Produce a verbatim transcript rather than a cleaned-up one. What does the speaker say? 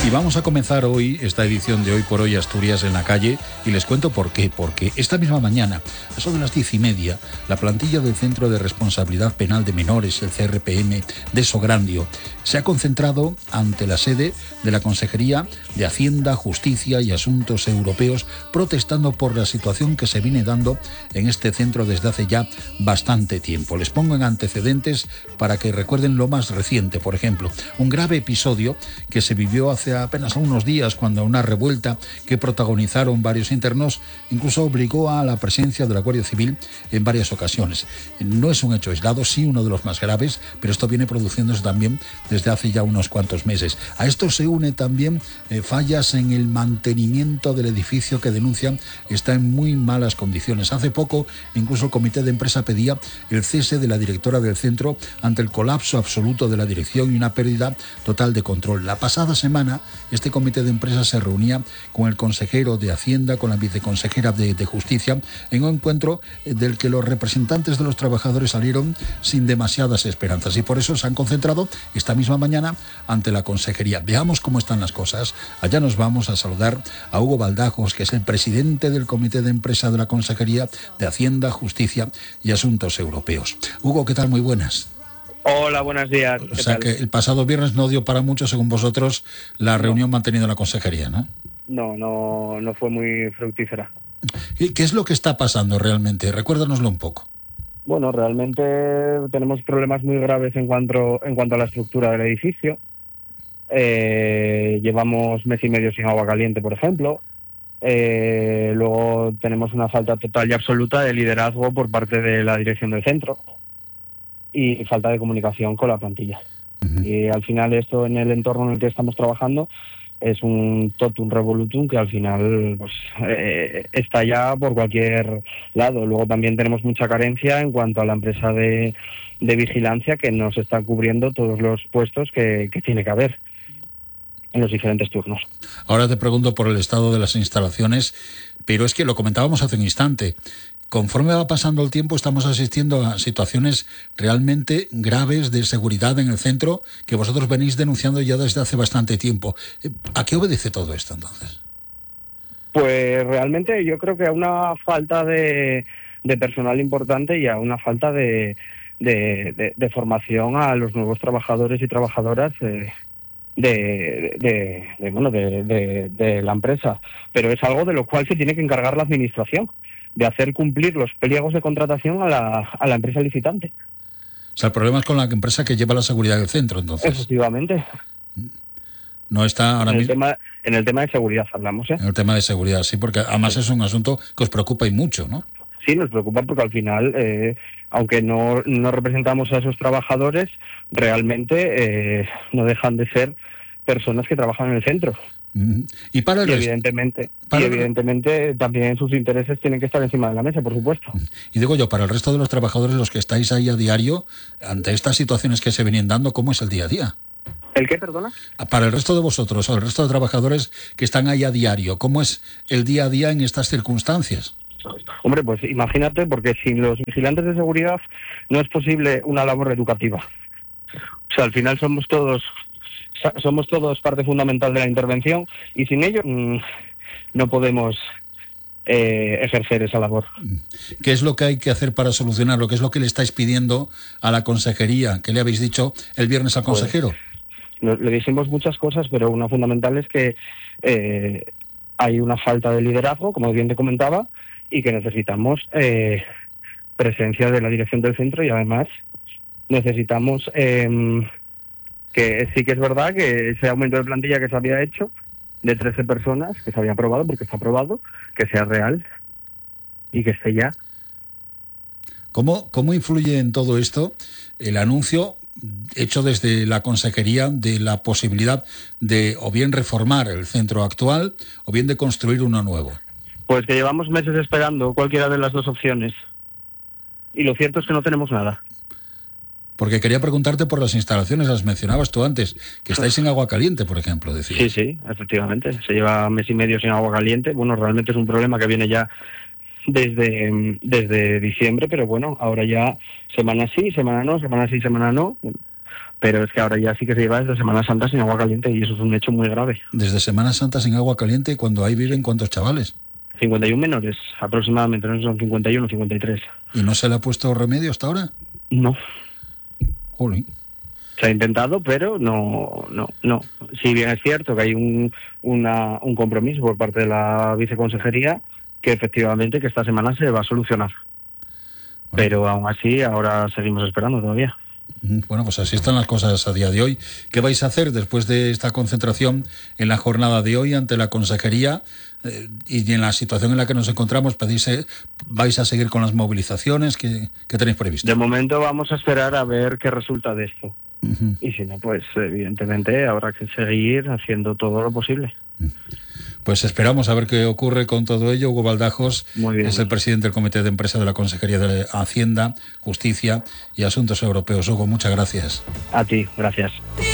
Y vamos a comenzar hoy, esta edición de Hoy por Hoy Asturias en la Calle, y les cuento por qué. Porque esta misma mañana, a eso de las diez y media, la plantilla del Centro de Responsabilidad Penal de Menores, el C R P M, de Sograndio, se ha concentrado ante la sede de la Consejería de Hacienda, Justicia y Asuntos Europeos, protestando por la situación que se viene dando en este centro desde hace ya bastante tiempo. Les pongo en antecedentes para que recuerden lo más reciente. Por ejemplo, un grave episodio que se vivió hace apenas unos días, cuando una revuelta que protagonizaron varios internos incluso obligó a la presencia de la Guardia Civil en varias ocasiones. No es un hecho aislado, sí uno de los más graves, pero esto viene produciéndose también desde hace ya unos cuantos meses. A esto se une también eh, fallas en el mantenimiento del edificio, que denuncian está en muy malas condiciones. Hace poco incluso el comité de empresa pedía el cese de la directora del centro ante el colapso absoluto de la dirección y una pérdida total de control. La pasada semana este comité de empresa se reunía con el consejero de Hacienda, con la viceconsejera de, de Justicia, en un encuentro del que los representantes de los trabajadores salieron sin demasiadas esperanzas, y por eso se han concentrado esta misma mañana ante la consejería. Veamos cómo están las cosas. Allá nos vamos a saludar a Hugo Baldajos, que es el presidente del comité de empresa de la Consejería de Hacienda, Justicia y Asuntos Europeos. Hugo, ¿qué tal? Muy buenas. Hola, buenos días. O sea, tal? Que el pasado viernes no dio para mucho, según vosotros, la no. reunión mantenida en la consejería, ¿no? No, no, no fue muy fructífera. ¿Y qué es lo que está pasando realmente? Recuérdanoslo un poco. Bueno, realmente tenemos problemas muy graves en cuanto, en cuanto a la estructura del edificio. Eh, llevamos mes y medio sin agua caliente, por ejemplo. Eh, luego tenemos una falta total y absoluta de liderazgo por parte de la dirección del centro. Y falta de comunicación con la plantilla. Uh-huh. Y al final esto, en el entorno en el que estamos trabajando, es un totum revolutum que al final pues eh, está ya por cualquier lado. Luego también tenemos mucha carencia en cuanto a la empresa de, de vigilancia, que nos está cubriendo todos los puestos que, que tiene que haber en los diferentes turnos. Ahora te pregunto por el estado de las instalaciones, pero es que lo comentábamos hace un instante. Conforme va pasando el tiempo, estamos asistiendo a situaciones realmente graves de seguridad en el centro, que vosotros venís denunciando ya desde hace bastante tiempo. ¿A qué obedece todo esto, entonces? Pues realmente yo creo que a una falta de, de personal importante y a una falta de, de, de, de formación a los nuevos trabajadores y trabajadoras eh, de, de, de, bueno, de, de, de la empresa. Pero es algo de lo cual se tiene que encargar la administración, de hacer cumplir los pliegos de contratación a la, a la empresa licitante. O sea, el problema es con la empresa que lleva la seguridad del centro, entonces. Efectivamente. No está ahora en el mismo... Tema, en el tema de seguridad hablamos, ¿eh? En el tema de seguridad, sí, porque además sí. Es un asunto que os preocupa y mucho, ¿no? Sí, nos preocupa porque al final, eh, aunque no, no representamos a esos trabajadores, realmente eh, no dejan de ser personas que trabajan en el centro. Y para el y resto, evidentemente para y evidentemente también sus intereses tienen que estar encima de la mesa, por supuesto. Y digo yo, para el resto de los trabajadores, los que estáis ahí a diario, ante estas situaciones que se vienen dando, ¿cómo es el día a día? ¿El qué, perdona? Para el resto de vosotros, o el resto de trabajadores que están ahí a diario, ¿cómo es el día a día en estas circunstancias? Hombre, pues imagínate, porque sin los vigilantes de seguridad no es posible una labor educativa. O sea, al final somos todos somos todos parte fundamental de la intervención, y sin ello mmm, no podemos eh, ejercer esa labor. ¿Qué es lo que hay que hacer para solucionarlo? ¿Qué es lo que le estáis pidiendo a la consejería? ¿Qué le habéis dicho el viernes al consejero? Pues, le dijimos muchas cosas, pero una fundamental es que eh, hay una falta de liderazgo, como bien te comentaba, y que necesitamos eh, presencia de la dirección del centro, y además necesitamos eh, que sí que es verdad que ese aumento de plantilla que se había hecho de trece personas, que se había aprobado, porque está aprobado, que sea real y que esté ya. ¿Cómo, cómo influye en todo esto el anuncio hecho desde la consejería de la posibilidad de o bien reformar el centro actual o bien de construir uno nuevo? Pues que llevamos meses esperando cualquiera de las dos opciones, y lo cierto es que no tenemos nada. Porque quería preguntarte por las instalaciones, las mencionabas tú antes, que estáis sin agua caliente, por ejemplo, decías. Sí, sí, efectivamente. Se lleva mes y medio sin agua caliente. Bueno, realmente es un problema que viene ya desde, desde diciembre, pero bueno, ahora ya semana sí, semana no, semana sí, semana no. pero es que ahora ya sí que se lleva desde Semana Santa sin agua caliente y eso es un hecho muy grave. Desde Semana Santa sin agua caliente, cuando ahí viven ¿cuántos chavales? cincuenta y uno menores, aproximadamente, no sé si son cincuenta y uno o cincuenta y tres. ¿Y no se le ha puesto remedio hasta ahora? No. Jolín. Se ha intentado, pero no, no, no. Si bien es cierto que hay un, una, un compromiso por parte de la viceconsejería, que efectivamente que esta semana se va a solucionar. Bueno. Pero aún así, ahora seguimos esperando todavía. Bueno, pues así están las cosas a día de hoy. ¿Qué vais a hacer después de esta concentración en la jornada de hoy ante la consejería eh, y en la situación en la que nos encontramos? ¿Pedís, eh, ¿Vais a seguir con las movilizaciones? ¿Qué, qué tenéis previsto? De momento vamos a esperar a ver qué resulta de esto. Uh-huh. Y si no, pues evidentemente habrá que seguir haciendo todo lo posible. Uh-huh. Pues esperamos a ver qué ocurre con todo ello. Hugo Baldajos es el presidente del Comité de Empresa de la Consejería de Hacienda, Justicia y Asuntos Europeos. Hugo, muchas gracias. A ti, gracias.